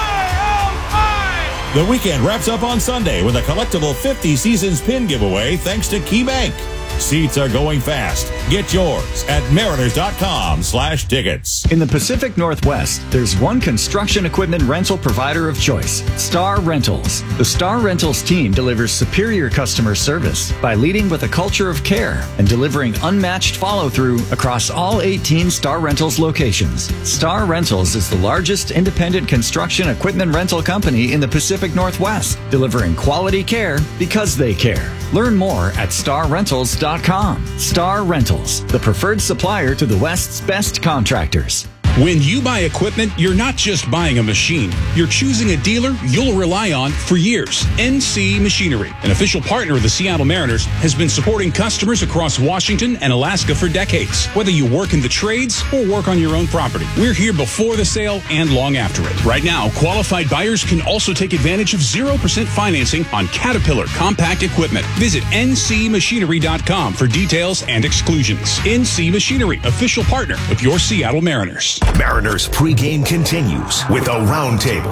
The weekend wraps up on Sunday with a collectible 50 Seasons pin giveaway thanks to KeyBank. Seats are going fast. Get yours at mariners.com/tickets. In the Pacific Northwest, there's one construction equipment rental provider of choice, Star Rentals. The Star Rentals team delivers superior customer service by leading with a culture of care and delivering unmatched follow-through across all 18 Star Rentals locations. Star Rentals is the largest independent construction equipment rental company in the Pacific Northwest, delivering quality care because they care. Learn more at starrentals.com. Star Rentals, the preferred supplier to the West's best contractors. When you buy equipment, you're not just buying a machine. You're choosing a dealer you'll rely on for years. NC Machinery, an official partner of the Seattle Mariners, has been supporting customers across Washington and Alaska for decades. Whether you work in the trades or work on your own property, we're here before the sale and long after it. Right now, qualified buyers can also take advantage of 0% financing on Caterpillar compact equipment. Visit ncmachinery.com for details and exclusions. NC Machinery, official partner of your Seattle Mariners. Mariners pregame continues with a roundtable.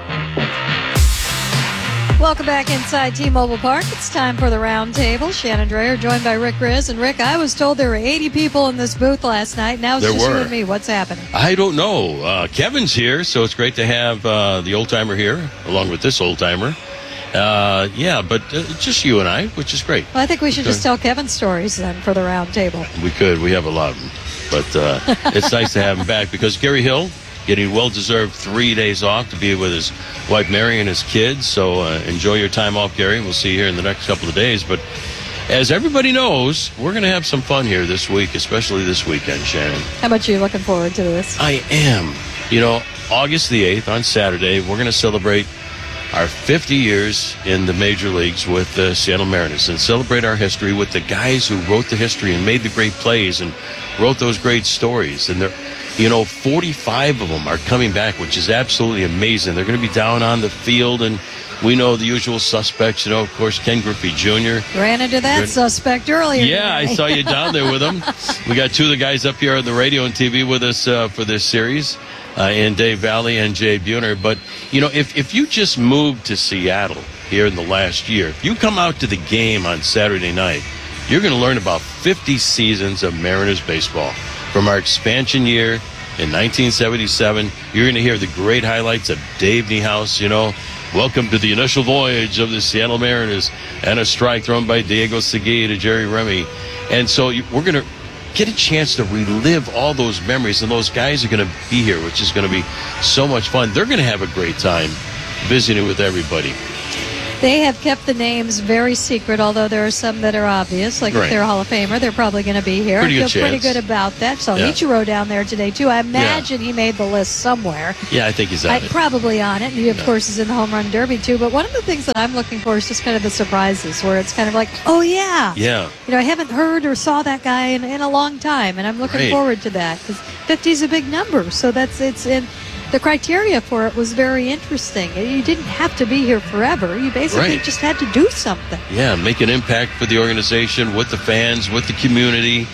Welcome back inside T-Mobile Park. It's time for the roundtable. Shannon Drayer joined by Rick Riz. And Rick, I was told there were 80 people in this booth last night. Now it's just you and me. What's happening? I don't know. Kevin's here, so it's great to have the old-timer here, along with this old-timer. But just you and I, which is great. Well, I think we should just tell Kevin stories then for the roundtable. We could. We have a lot of them. But it's nice to have him back because Gary Hill getting well-deserved 3 days off to be with his wife Mary and his kids. So enjoy your time off, Gary. We'll see you here in the next couple of days. But as everybody knows, we're going to have some fun here this week, especially this weekend, Shannon. How much are you looking forward to this? I am. You know, August the 8th, on Saturday, we're going to celebrate our 50 years in the major leagues with the Seattle Mariners and celebrate our history with the guys who wrote the history and made the great plays and wrote those great stories. And 45 of them are coming back, which is absolutely amazing. They're going to be down on the field, and we know the usual suspects. Of course, Ken Griffey Jr. Ran into that suspect earlier. Yeah, I saw you down there with him. We got two of the guys up here on the radio and TV with us for this series. And Dave Valley and Jay Buhner. But, if you just moved to Seattle here in the last year, if you come out to the game on Saturday night, you're going to learn about 50 seasons of Mariners baseball. From our expansion year in 1977. You're going to hear the great highlights of Dave Niehaus, welcome to the initial voyage of the Seattle Mariners, and a strike thrown by Diego Segui to Jerry Remy. And so we're going to get a chance to relive all those memories, and those guys are going to be here, which is going to be so much fun. They're going to have a great time visiting with everybody. They have kept the names very secret, although there are some that are obvious. Like if they're a Hall of Famer, they're probably going to be here. Pretty I good feel pretty chance. good about that. So Yeah. Ichiro down there today, too. I imagine he made the list somewhere. Yeah, I think he's on it. Probably on it. He, of course, is in the Home Run Derby, too. But one of the things that I'm looking for is just kind of the surprises, where it's kind of like, oh, yeah. Yeah. I haven't heard or saw that guy in a long time, and I'm looking Right. forward to that. Because 50 is a big number, so it's in... The criteria for it was very interesting. You didn't have to be here forever. You basically Right. just had to do something. Yeah, make an impact for the organization, with the fans, with the community,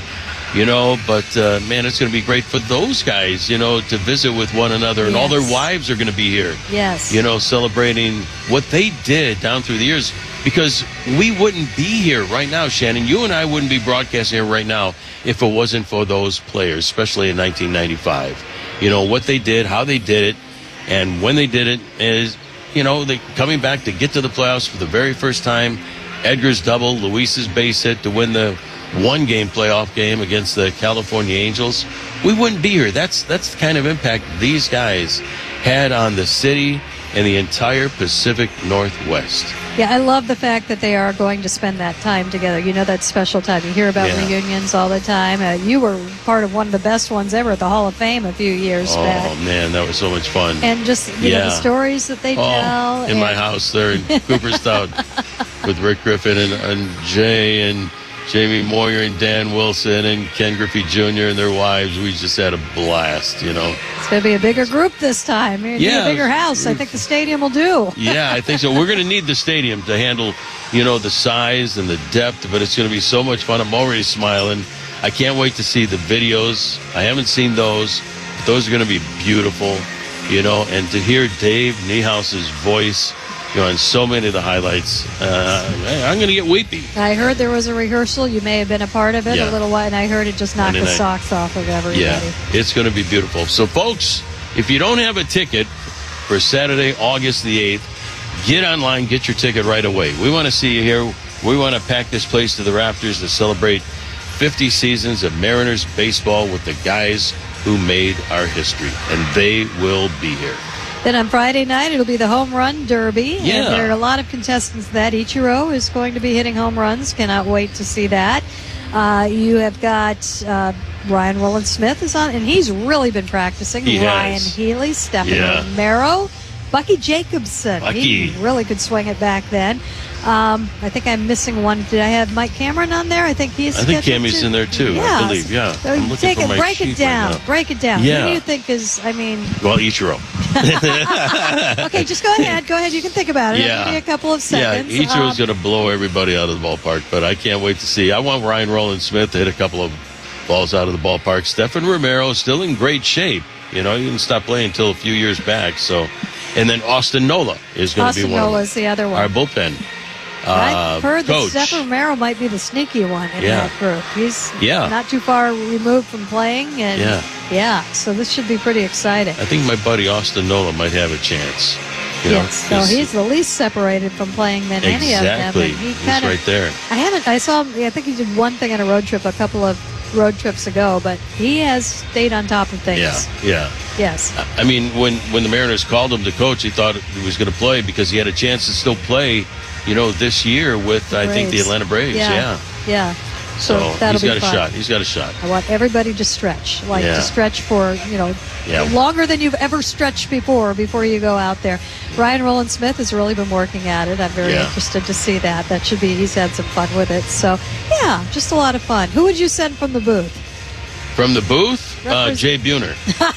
but man, it's going to be great for those guys, to visit with one another, and all their Yes. wives are going to be here. Yes. Celebrating what they did down through the years, because we wouldn't be here right now, Shannon. You and I wouldn't be broadcasting here right now if it wasn't for those players, especially in 1995. What they did, how they did it, and when they did it is, they coming back to get to the playoffs for the very first time. Edgar's double, Luis's base hit to win the one-game playoff game against the California Angels. We wouldn't be here. That's the kind of impact these guys had on the city and the entire Pacific Northwest. Yeah, I love the fact that they are going to spend that time together. That special time. You hear about reunions all the time. You were part of one of the best ones ever at the Hall of Fame a few years back. Oh, man, that was so much fun. And just, the stories that they tell. In my house there in Cooperstown with Rick Griffin and Jay and Jamie Moyer and Dan Wilson and Ken Griffey Jr. and their wives. We just had a blast, It's going to be a bigger group this time. You're gonna need a bigger house. I think the stadium will do. Yeah, I think so. We're going to need the stadium to handle, the size and the depth, but it's going to be so much fun. I'm already smiling. I can't wait to see the videos. I haven't seen those. But those are going to be beautiful, and to hear Dave Niehaus's voice, on so many of the highlights, I'm going to get weepy. I heard there was a rehearsal. You may have been a part of it a little while, and I heard it just knocked the socks off of everybody. Yeah, it's going to be beautiful. So, folks, if you don't have a ticket for Saturday, August the 8th, get online, get your ticket right away. We want to see you here. We want to pack this place to the rafters to celebrate 50 seasons of Mariners baseball with the guys who made our history, and they will be here. Then on Friday night, it'll be the Home Run Derby. Yeah. And there are a lot of contestants to that. Ichiro is going to be hitting home runs. Cannot wait to see that. You have got Ryan Rowland-Smith is on, and he's really been practicing. He Ryan has. Healy, Stephanie Romero, Bucky Jacobson. Bucky. He really could swing it back then. I think I'm missing one. Did I have Mike Cameron on there? I think he's. I think Cammy's in there too. I believe. Yeah. So I'm looking for my break sheet it down. right now. Break it down. Yeah. Who do you think is? Well, Ichiro. Okay, just go ahead. Go ahead. You can think about it. Yeah. Give me a couple of seconds. Yeah, Ichiro's going to blow everybody out of the ballpark, but I can't wait to see. I want Ryan Rowland-Smith to hit a couple of balls out of the ballpark. Stephen Romero still in great shape. He didn't stop playing until a few years back. So, and then Austin Nola is going to be one. Austin Nola's the other one. Our bullpen. I've heard coach. that Stephen Romero might be the sneaky one in that group. He's not too far removed from playing, and so this should be pretty exciting. I think my buddy Austin Nola might have a chance. So he's the least separated from playing than any of them. Exactly. And he He's kinda, right there. I saw him, I think he did one thing on a road trip a couple of road trips ago, but he has stayed on top of things. Yeah. Yes. I mean, when the Mariners called him to coach, he thought he was going to play because he had a chance to still play, this year with, I think, the Atlanta Braves. Yeah. So that'll he's be got a fun. shot. He's got a shot. I want everybody to stretch, to stretch for, longer than you've ever stretched before you go out there. Ryan Rowland-Smith has really been working at it. I'm very interested to see that. He's had some fun with it. So, just a lot of fun. Who would you send from the booth? From the booth? Jay Buhner.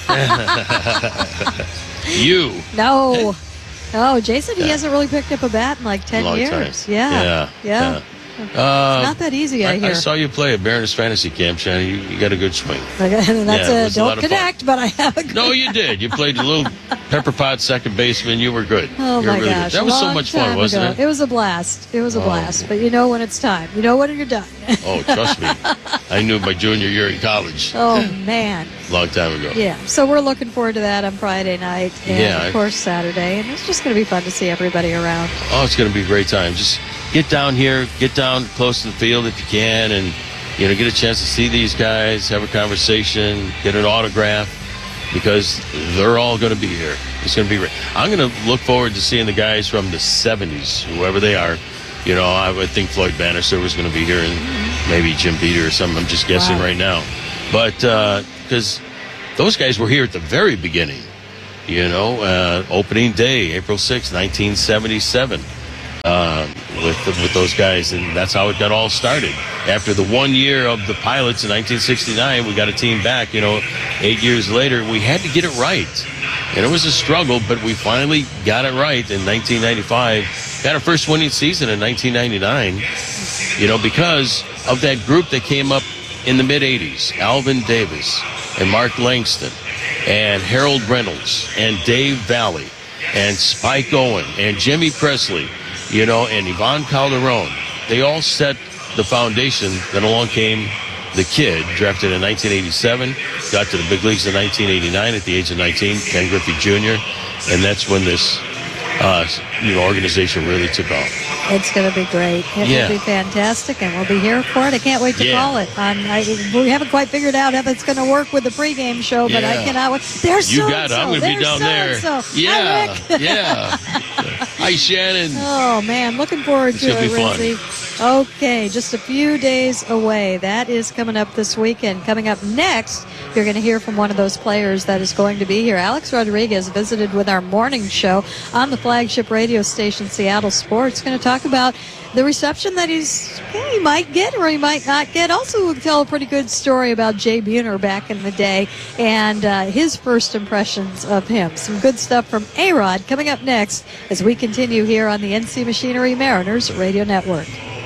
You. No. Oh, Jason, he hasn't really picked up a bat in like 10 Long years. time. Yeah. It's not that easy, I hear. I saw you play at Mariners Fantasy Camp, Shannon. You got a good swing. Don't connect, but I have a good No, you did. You played a little pepper pot second baseman. You were good. Oh, You're my really gosh. Good. That was so much fun, wasn't it? It was a blast. It was a blast. But you know when it's time. You know when you're done. Oh, trust me. I knew my junior year in college. Oh, man. Long time ago. Yeah. So we're looking forward to that on Friday night and, of course, Saturday. And it's just going to be fun to see everybody around. Oh, it's going to be a great time. Just get down here, get down close to the field if you can, and get a chance to see these guys, have a conversation, get an autograph, because they're all going to be here. It's going to be great. I'm going to look forward to seeing the guys from the 70s, whoever they are. I would think Floyd Bannister was going to be here, and maybe Jim Beater or something. I'm just guessing right now. But because those guys were here at the very beginning, opening day, April 6, 1977. With those guys, and that's how it got all started. After the 1 year of the pilots in 1969, we got a team back. 8 years later, we had to get it right, and it was a struggle, but we finally got it right in 1995. Got our first winning season in 1999. Because of that group that came up in the mid 80s: Alvin Davis and Mark Langston and Harold Reynolds and Dave Valley and Spike Owen and Jimmy Presley. And Yvonne Calderon. They all set the foundation. Then along came the kid, drafted in 1987, got to the big leagues in 1989 at the age of 19, Ken Griffey Jr., and that's when this organization really took off. It's going to be great. It will be fantastic, and we'll be here for it. I can't wait to call it. We haven't quite figured out how that's going to work with the pregame show, but I cannot wait. There's you got it. I'm going to be down there. Yeah, yeah. Hi, Shannon. Oh, man. Looking forward to it, Rizzy. Okay, just a few days away. That is coming up this weekend. Coming up next, you're going to hear from one of those players that is going to be here. Alex Rodriguez visited with our morning show on the flagship radio station, Seattle Sports. Going to talk about the reception that he might get or he might not get. Also, we'll tell a pretty good story about Jay Buhner back in the day and his first impressions of him. Some good stuff from A-Rod coming up next as we continue here on the NC Machinery Mariners Radio Network.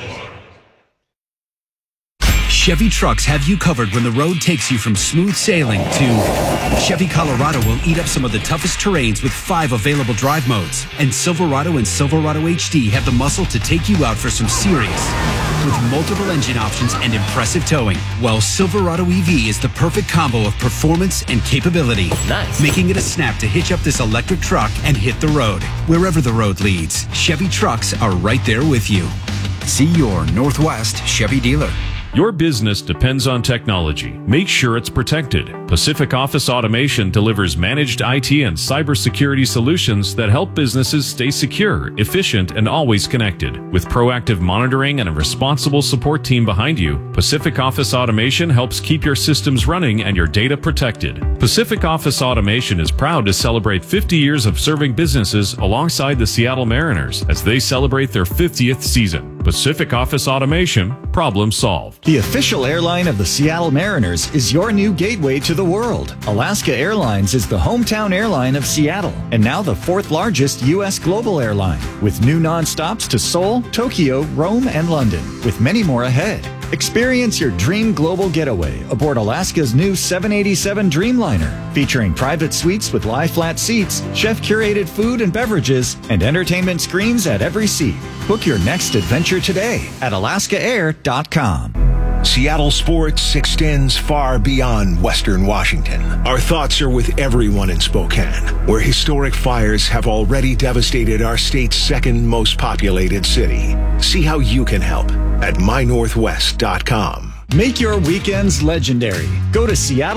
Chevy trucks have you covered when the road takes you from smooth sailing to Chevy Colorado will eat up some of the toughest terrains with 5 available drive modes. And Silverado and Silverado HD have the muscle to take you out for some serious with multiple engine options and impressive towing. While Silverado EV is the perfect combo of performance and capability. Nice. Making it a snap to hitch up this electric truck and hit the road. Wherever the road leads, Chevy trucks are right there with you. See your Northwest Chevy dealer. Your business depends on technology. Make sure it's protected. Pacific Office Automation delivers managed IT and cybersecurity solutions that help businesses stay secure, efficient, and always connected. With proactive monitoring and a responsible support team behind you, Pacific Office Automation helps keep your systems running and your data protected. Pacific Office Automation is proud to celebrate 50 years of serving businesses alongside the Seattle Mariners as they celebrate their 50th season. Pacific Office Automation, problem solved. The official airline of the Seattle Mariners is your new gateway to the world. Alaska Airlines is the hometown airline of Seattle and now the 4th largest U.S. global airline with new nonstops to Seoul, Tokyo, Rome, and London, with many more ahead. Experience your dream global getaway aboard Alaska's new 787 Dreamliner, featuring private suites with lie-flat seats, chef-curated food and beverages, and entertainment screens at every seat. Book your next adventure today at alaskaair.com. Seattle sports extends far beyond Western Washington. Our thoughts are with everyone in Spokane, where historic fires have already devastated our state's 2nd most populated city. See how you can help at mynorthwest.com. Make your weekends legendary. Go to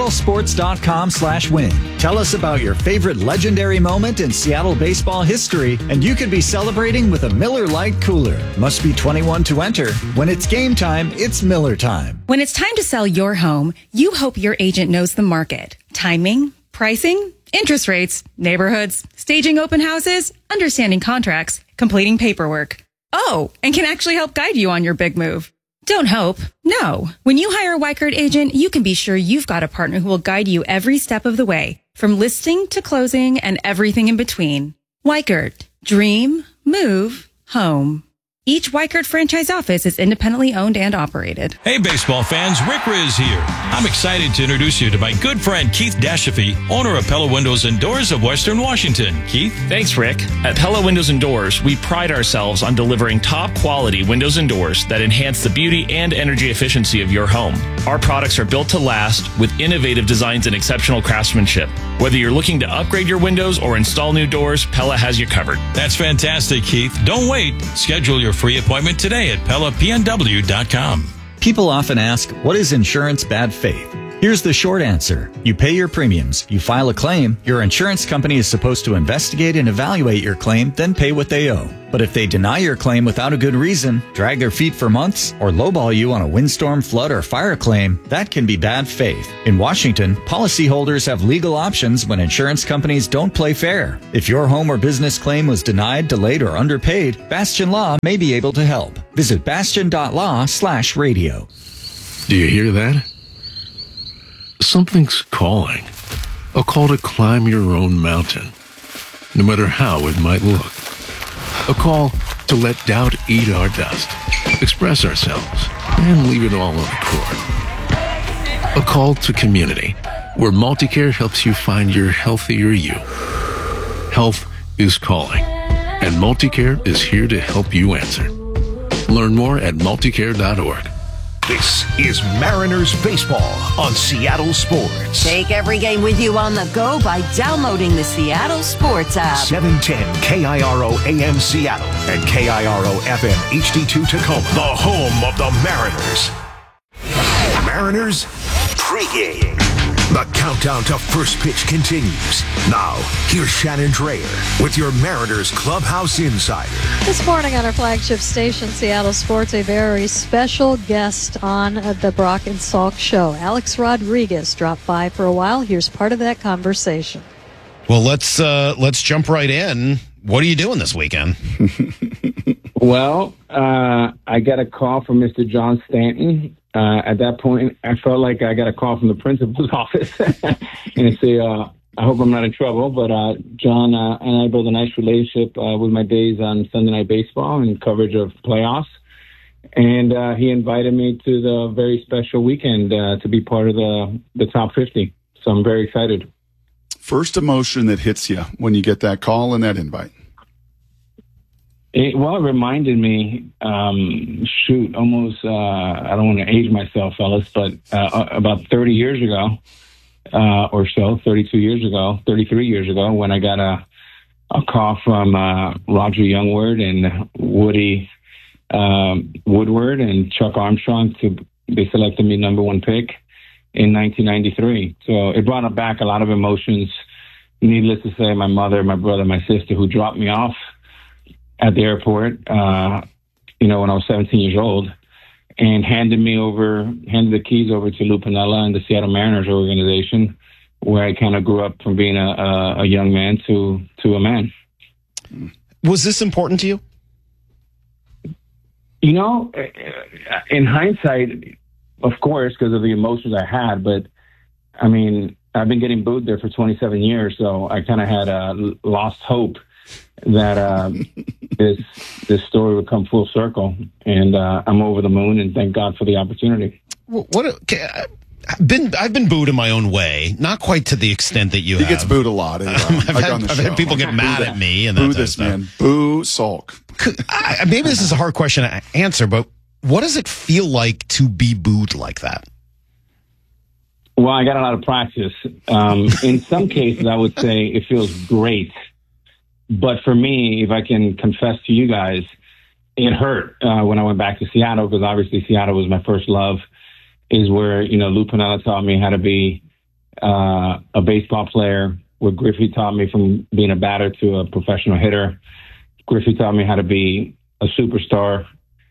seattlesports.com/win. Tell us about your favorite legendary moment in Seattle baseball history, and you could be celebrating with a Miller Lite cooler. Must be 21 to enter. When it's game time, it's Miller time. When it's time to sell your home, you hope your agent knows the market. Timing, pricing, interest rates, neighborhoods, staging open houses, understanding contracts, completing paperwork. Oh, and can actually help guide you on your big move. Don't hope. No. When you hire a Weichert agent, you can be sure you've got a partner who will guide you every step of the way, from listing to closing and everything in between. Weichert. Dream. Move. Home. Each Weichert franchise office is independently owned and operated. Hey, baseball fans, Rick Riz here. I'm excited to introduce you to my good friend Keith Dashafy, owner of Pella Windows and Doors of Western Washington. Keith? Thanks, Rick. At Pella Windows and Doors, we pride ourselves on delivering top quality windows and doors that enhance the beauty and energy efficiency of your home. Our products are built to last with innovative designs and exceptional craftsmanship. Whether you're looking to upgrade your windows or install new doors, Pella has you covered. That's fantastic, Keith. Don't wait. Schedule your free appointment today at PellaPNW.com. People often ask, what is insurance bad faith? Here's the short answer. You pay your premiums, you file a claim, your insurance company is supposed to investigate and evaluate your claim, then pay what they owe. But if they deny your claim without a good reason, drag their feet for months, or lowball you on a windstorm, flood, or fire claim, that can be bad faith. In Washington, policyholders have legal options when insurance companies don't play fair. If your home or business claim was denied, delayed, or underpaid, Bastion Law may be able to help. Visit bastion.law/radio. Do you hear that? Something's calling. A call to climb your own mountain, no matter how it might look. A call to let doubt eat our dust, express ourselves, and leave it all on the court. A call to community, where Multicare helps you find your healthier you. Health is calling, and Multicare is here to help you answer. Learn more at multicare.org. This is Mariners baseball on Seattle Sports. Take every game with you on the go by downloading the Seattle Sports app. 710 KIRO AM Seattle and KIRO FM HD2 Tacoma. The home of the Mariners. Mariners pregame. The countdown to first pitch continues. Now, here's Shannon Drayer with your Mariners Clubhouse Insider. This morning on our flagship station, Seattle Sports, a very special guest on the Brock and Salk Show. Alex Rodriguez dropped by for a while. Here's part of that conversation. Well, let's jump right in. What are you doing this weekend? Well, I got a call from Mr. John Stanton. At that point, I felt like I got a call from the principal's office and say, I hope I'm not in trouble. But John and I built a nice relationship with my days on Sunday Night Baseball and coverage of playoffs. And he invited me to the very special weekend to be part of the top 50. So I'm very excited. First emotion that hits you when you get that call and that invite? It reminded me, almost, I don't want to age myself, fellas, but about 30 years ago or so, 33 years ago, when I got a call from Roger Youngward and Woody Woodward and Chuck Armstrong. They selected me number one pick in 1993. So it brought back a lot of emotions. Needless to say, my mother, my brother, my sister, who dropped me off at the airport, when I was 17 years old, and handed the keys over to Lou Piniella and the Seattle Mariners organization, where I kind of grew up from being a young man to a man. Was this important to you? In hindsight, of course, because of the emotions I had, but I mean, I've been getting booed there for 27 years, so I kind of had lost hope that this story would come full circle, and I'm over the moon, and thank God for the opportunity. I've been booed in my own way, not quite to the extent that you have. He gets booed a lot. Anyway. I've had people get mad at me and boo that this stuff. man. Boo Salk. Maybe this is a hard question to answer, but what does it feel like to be booed like that? Well, I got a lot of practice. In some cases, I would say it feels great. But for me, if I can confess to you guys, it hurt when I went back to Seattle, because obviously Seattle was my first love, is where, Lou Piniella taught me how to be a baseball player, where Griffey taught me from being a batter to a professional hitter. Griffey taught me how to be a superstar.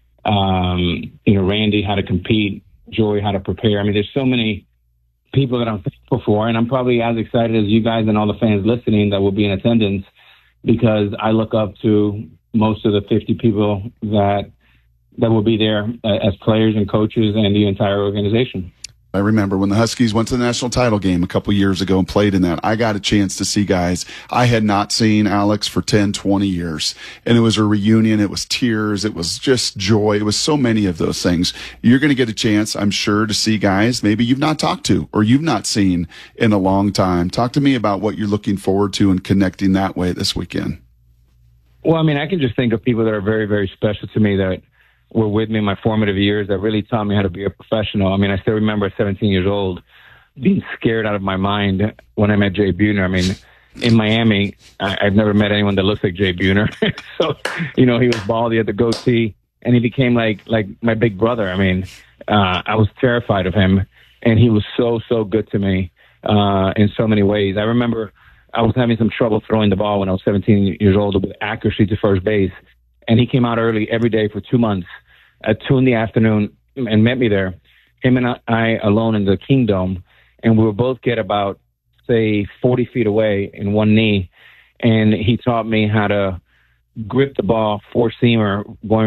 Randy, how to compete. Joey, how to prepare. I mean, there's so many people that I'm thankful for, and I'm probably as excited as you guys and all the fans listening that will be in attendance, because I look up to most of the 50 people that will be there as players and coaches and the entire organization. I remember when the Huskies went to the national title game a couple years ago and played in that. I got a chance to see guys I had not seen, Alex, for 10, 20 years. And it was a reunion. It was tears. It was just joy. It was so many of those things. You're going to get a chance, I'm sure, to see guys maybe you've not talked to or you've not seen in a long time. Talk to me about what you're looking forward to and connecting that way this weekend. Well, I mean, I can just think of people that are very, very special to me that were with me in my formative years that really taught me how to be a professional. I mean, I still remember at 17 years old being scared out of my mind when I met Jay Buhner. I mean, in Miami, I've never met anyone that looks like Jay Buhner. So, he was bald, he had the goatee, and he became like my big brother. I mean, I was terrified of him, and he was so, so good to me in so many ways. I remember I was having some trouble throwing the ball when I was 17 years old with accuracy to first base. And he came out early every day for 2 months at 2 p.m. and met me there, him and I alone in the Kingdom. And we would both get about, say, 40 feet away in one knee. And he taught me how to grip the ball, four-seamer, going